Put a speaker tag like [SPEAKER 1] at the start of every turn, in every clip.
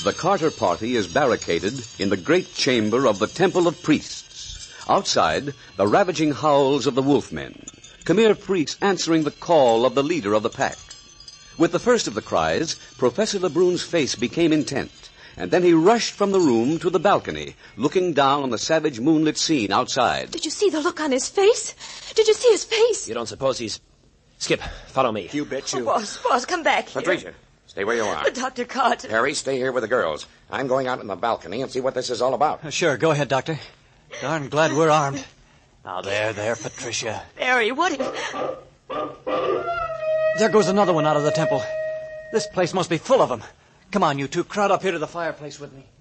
[SPEAKER 1] The Carter party is barricaded in the great chamber of the Temple of Priests. Outside, the ravaging howls of the wolfmen. Khmer priests answering the call of the leader of the pack. With the first of the cries, Professor Lebrun's face became intent, and then he rushed from the room to the balcony, looking down on the savage moonlit scene outside.
[SPEAKER 2] Did you see the look on his face? Did you see his face?
[SPEAKER 3] You don't suppose he's... Skip, follow me.
[SPEAKER 4] You bet you.
[SPEAKER 2] Oh, boss, come back here.
[SPEAKER 4] Patricia, stay where you are.
[SPEAKER 2] But Dr. Carter.
[SPEAKER 4] Harry, stay here with the girls. I'm going out on the balcony and see what this is all about.
[SPEAKER 5] Sure, go ahead, Doctor. Darn glad we're armed. Now, there, Patricia.
[SPEAKER 2] Harry, what if...
[SPEAKER 5] There goes another one out of the temple. This place must be full of them. Come on, you two. Crowd up here to the fireplace with me.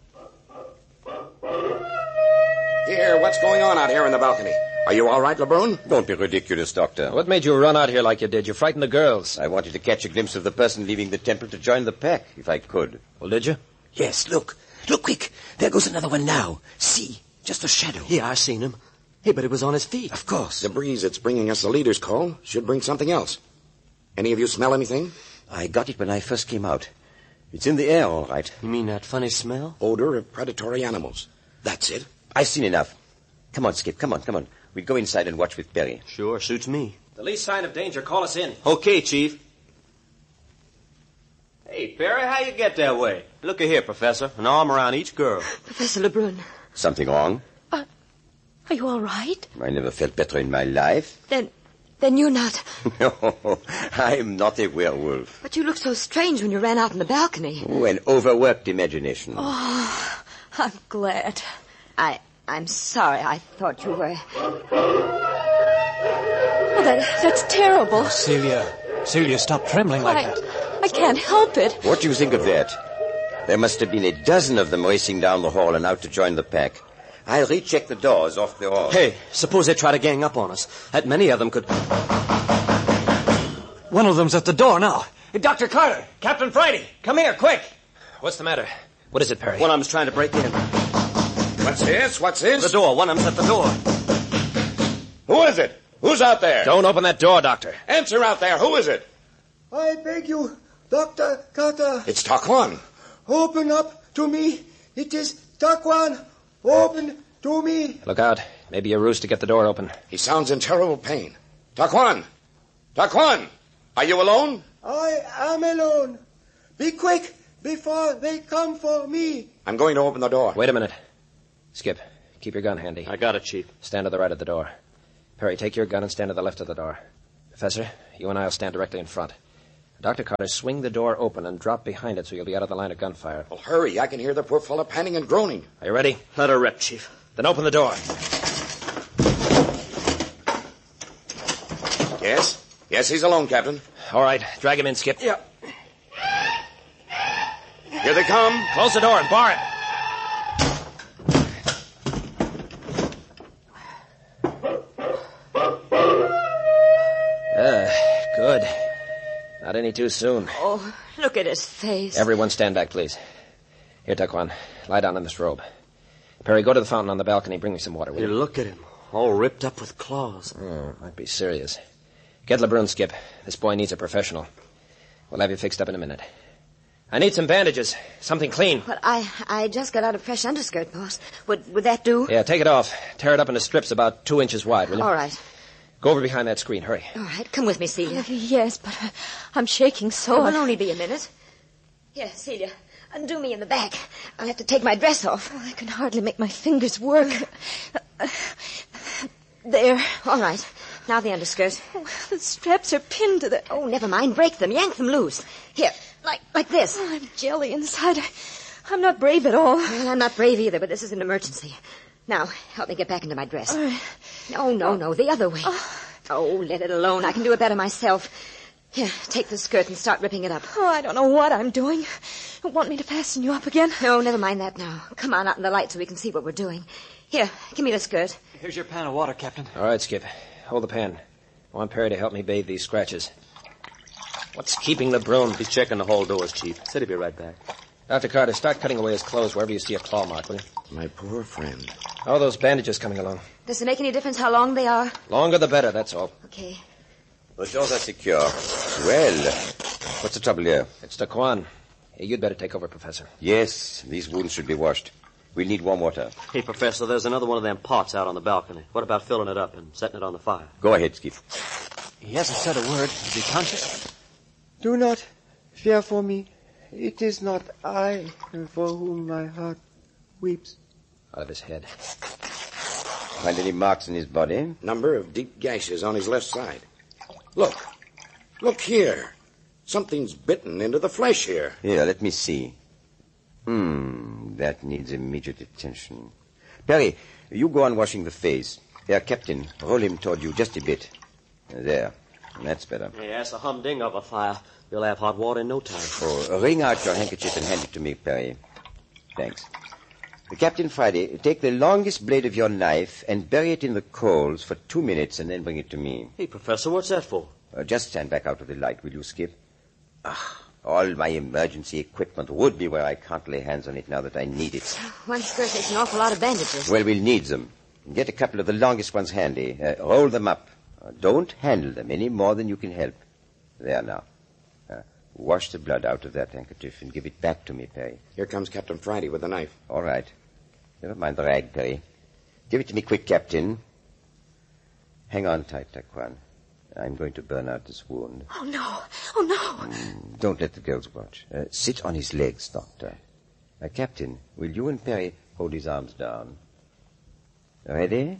[SPEAKER 4] Here, what's going on out here in the balcony? Are you all right, Lebrun?
[SPEAKER 6] Don't be ridiculous, Doctor.
[SPEAKER 3] What made you run out here like you did? You frightened the girls.
[SPEAKER 6] I wanted to catch a glimpse of the person leaving the temple to join the pack, if I could.
[SPEAKER 3] Well, did you?
[SPEAKER 7] Yes, look. Look quick. There goes another one now. See, just a shadow.
[SPEAKER 8] Yeah, I seen him. Hey, but it was on his feet.
[SPEAKER 7] Of course.
[SPEAKER 4] The breeze that's bringing us the leader's call should bring something else. Any of you smell anything?
[SPEAKER 6] I got it when I first came out. It's in the air, all right.
[SPEAKER 8] You mean that funny smell?
[SPEAKER 4] Odor of predatory animals. That's it.
[SPEAKER 6] I've seen enough. Come on, Skip, come on. We'll go inside and watch with Perry.
[SPEAKER 8] Sure, suits me.
[SPEAKER 3] The least sign of danger, call us in.
[SPEAKER 8] Okay, Chief.
[SPEAKER 9] Hey, Perry, how you get that way? Look here, Professor. An arm around each girl.
[SPEAKER 2] Professor Lebrun.
[SPEAKER 6] Something wrong?
[SPEAKER 2] Are you all right?
[SPEAKER 6] I never felt better in my life.
[SPEAKER 2] Then you're not...
[SPEAKER 6] No, I'm not a werewolf.
[SPEAKER 2] But you looked so strange when you ran out on the balcony.
[SPEAKER 6] Oh, an overworked imagination.
[SPEAKER 2] Oh, I'm glad. I'm sorry. I thought you were... Oh, that's terrible.
[SPEAKER 5] Celia, stop trembling like that.
[SPEAKER 2] I can't help it.
[SPEAKER 6] What do you think of that? There must have been a dozen of them racing down the hall and out to join the pack. I'll recheck the doors off the hall.
[SPEAKER 8] Hey, suppose they try to gang up on us. That many of them could...
[SPEAKER 5] One of them's at the door now.
[SPEAKER 3] Hey, Dr. Carter, Captain Friday, come here, quick. What's the matter? What is it, Perry?
[SPEAKER 8] One of them's trying to break in.
[SPEAKER 4] What's this?
[SPEAKER 8] The door. One of them's at the door.
[SPEAKER 4] Who is it? Who's out there?
[SPEAKER 3] Don't open that door, Doctor.
[SPEAKER 4] Answer out there. Who is it?
[SPEAKER 10] I beg you, Dr. Carter.
[SPEAKER 4] It's Taquan.
[SPEAKER 10] Open up to me. It is Taquan. Open to me.
[SPEAKER 3] Look out. Maybe a ruse to get the door open.
[SPEAKER 4] He sounds in terrible pain. Taquan! Taquan! Are you alone?
[SPEAKER 10] I am alone. Be quick before they come for me.
[SPEAKER 4] I'm going to open the door.
[SPEAKER 3] Wait a minute. Skip, keep your gun handy.
[SPEAKER 8] I got it, Chief.
[SPEAKER 3] Stand to the right of the door. Perry, take your gun and stand to the left of the door. Professor, you and I will stand directly in front. Dr. Carter, swing the door open and drop behind it so you'll be out of the line of gunfire.
[SPEAKER 4] Well, hurry. I can hear the poor fellow panting and groaning.
[SPEAKER 3] Are you ready?
[SPEAKER 8] Let her rip, Chief.
[SPEAKER 3] Then open the door.
[SPEAKER 4] Yes, he's alone, Captain.
[SPEAKER 3] All right, drag him in, Skip.
[SPEAKER 8] Yeah.
[SPEAKER 4] Here they come.
[SPEAKER 3] Close the door and bar it. Good. Not any too soon.
[SPEAKER 2] Oh, look at his face.
[SPEAKER 3] Everyone stand back, please. Here, Taquan, lie down in this robe. Perry, go to the fountain on the balcony. Bring me some water, will you?
[SPEAKER 8] Look at him. All ripped up with claws.
[SPEAKER 3] Oh, might be serious. Get Lebrun, Skip. This boy needs a professional. We'll have you fixed up in a minute. I need some bandages. Something clean.
[SPEAKER 2] Well, I just got out of fresh underskirt, boss. Would that do?
[SPEAKER 3] Yeah, take it off. Tear it up into strips about 2 inches wide, will you?
[SPEAKER 2] All right.
[SPEAKER 3] Go over behind that screen. Hurry.
[SPEAKER 2] All right. Come with me, Celia.
[SPEAKER 11] Yes, but I'm shaking so.
[SPEAKER 2] It will only be a minute. Here, Celia. Undo me in the back. I'll have to take my dress off.
[SPEAKER 11] Oh, I can hardly make my fingers work. There.
[SPEAKER 2] All right. Now the underskirt.
[SPEAKER 11] Oh, the straps are pinned to the...
[SPEAKER 2] Oh, never mind. Break them. Yank them loose. Here, like this.
[SPEAKER 11] Oh, I'm jelly inside. I'm not brave at all.
[SPEAKER 2] Well, I'm not brave either, but this is an emergency. Now, help me get back into my dress.
[SPEAKER 11] All right.
[SPEAKER 2] No, the other way. Oh, let it alone. I can do it better myself. Here, take the skirt and start ripping it up.
[SPEAKER 11] Oh, I don't know what I'm doing. You want me to fasten you up again?
[SPEAKER 2] No, never mind that now. Come on out in the light so we can see what we're doing. Here, give me the skirt.
[SPEAKER 5] Here's your pan of water, Captain.
[SPEAKER 3] All right, Skip. Hold the pan. I want Perry to help me bathe these scratches. What's keeping Lebrun?
[SPEAKER 8] He's checking the hall doors, Chief. Said he'd be right back.
[SPEAKER 3] Dr. Carter, start cutting away his clothes wherever you see a claw mark, will you?
[SPEAKER 4] My poor friend.
[SPEAKER 3] How are those bandages coming along?
[SPEAKER 2] Does it make any difference how long they are?
[SPEAKER 3] Longer the better, that's all.
[SPEAKER 2] Okay.
[SPEAKER 6] The doors are secure. Well, what's the trouble here?
[SPEAKER 3] It's Taquan. You'd better take over, Professor.
[SPEAKER 6] Yes, these wounds should be washed. We'll need warm water.
[SPEAKER 8] Hey, Professor, there's another one of them pots out on the balcony. What about filling it up and setting it on the fire?
[SPEAKER 6] Go ahead, Skip.
[SPEAKER 5] He hasn't said a word. Is he conscious?
[SPEAKER 10] Do not fear for me. It is not I for whom my heart weeps.
[SPEAKER 3] Out of his head.
[SPEAKER 6] Find any marks in his body?
[SPEAKER 4] Number of deep gashes on his left side. Look. Look here. Something's bitten into the flesh here.
[SPEAKER 6] Here, let me see. That needs immediate attention. Perry, you go on washing the face. Captain, roll him toward you just a bit. There. That's better.
[SPEAKER 8] Hey, that's a humdinger of a fire. You'll have hot water in no time.
[SPEAKER 6] Oh, wring out your handkerchief and hand it to me, Perry. Thanks. Captain Friday, take the longest blade of your knife and bury it in the coals for 2 minutes and then bring it to me.
[SPEAKER 8] Hey, Professor, what's that for?
[SPEAKER 6] Just stand back out of the light, will you, Skip? All my emergency equipment would be where I can't lay hands on it now that I need it.
[SPEAKER 2] One skirt takes an awful lot of bandages.
[SPEAKER 6] Well, we'll need them. Get a couple of the longest ones handy. Roll them up. Don't handle them any more than you can help. There now. Wash the blood out of that handkerchief and give it back to me, Perry.
[SPEAKER 4] Here comes Captain Friday with the knife.
[SPEAKER 6] All right. Never mind the rag, Perry. Give it to me quick, Captain. Hang on tight, Taquan. I'm going to burn out this wound.
[SPEAKER 11] Oh, no. Oh, no.
[SPEAKER 6] Don't let the girls watch. Sit on his legs, Doctor. Captain, will you and Perry hold his arms down? Ready?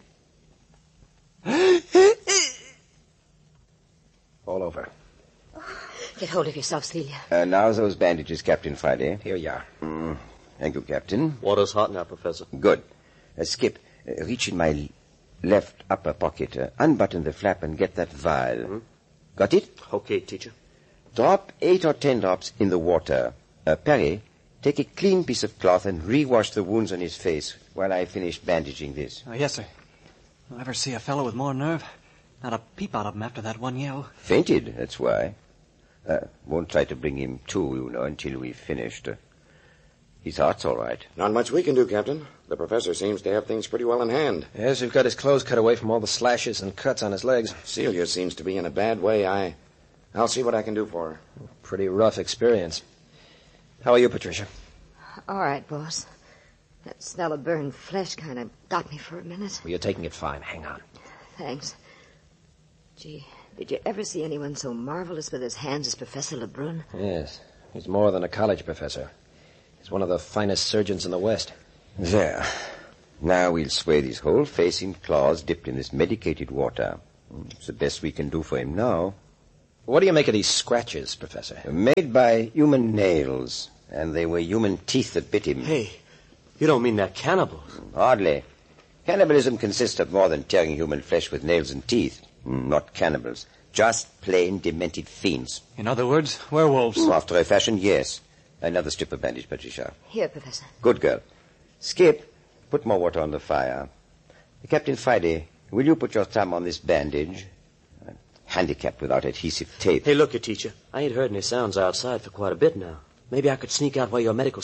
[SPEAKER 3] All over.
[SPEAKER 2] Get hold of yourself, Celia.
[SPEAKER 6] Now those bandages, Captain Friday.
[SPEAKER 3] Here you are.
[SPEAKER 6] Thank you, Captain.
[SPEAKER 8] Water's hot now, Professor.
[SPEAKER 6] Good. Skip, reach in my left upper pocket. Unbutton the flap and get that vial.
[SPEAKER 8] Mm-hmm.
[SPEAKER 6] Got it?
[SPEAKER 8] Okay, teacher.
[SPEAKER 6] Drop 8 or 10 drops in the water. Perry, take a clean piece of cloth and rewash the wounds on his face while I finish bandaging this.
[SPEAKER 5] Yes, sir. You'll ever see a fellow with more nerve? Not a peep out of him after that one yell.
[SPEAKER 6] Fainted, that's why. Won't try to bring him to, you know, until we've finished. His heart's all right.
[SPEAKER 4] Not much we can do, Captain. The professor seems to have things pretty well in hand.
[SPEAKER 3] Yes, we've got his clothes cut away from all the slashes and cuts on his legs.
[SPEAKER 4] Celia seems to be in a bad way. I'll see what I can do for her.
[SPEAKER 3] Pretty rough experience. How are you, Patricia?
[SPEAKER 2] All right, boss. That smell of burned flesh kind of got me for a minute.
[SPEAKER 3] Well, you're taking it fine. Hang on.
[SPEAKER 2] Thanks. Gee, did you ever see anyone so marvelous with his hands as Professor Lebrun?
[SPEAKER 3] Yes. He's more than a college professor. He's one of the finest surgeons in the West.
[SPEAKER 6] There. Now we'll swathe his whole face in claws dipped in this medicated water. It's the best we can do for him now.
[SPEAKER 3] What do you make of these scratches, Professor?
[SPEAKER 6] Made by human nails, and they were human teeth that bit him.
[SPEAKER 8] Hey, you don't mean they're cannibals?
[SPEAKER 6] Hardly. Cannibalism consists of more than tearing human flesh with nails and teeth. Not cannibals. Just plain demented fiends.
[SPEAKER 5] In other words, werewolves.
[SPEAKER 6] After a fashion, yes. Another strip of bandage, Patricia.
[SPEAKER 2] Here, Professor.
[SPEAKER 6] Good girl. Skip, put more water on the fire. Captain Friday, will you put your thumb on this bandage? Handicapped without adhesive tape.
[SPEAKER 8] Hey, look, teacher. I ain't heard any sounds outside for quite a bit now. Maybe I could sneak out while your medical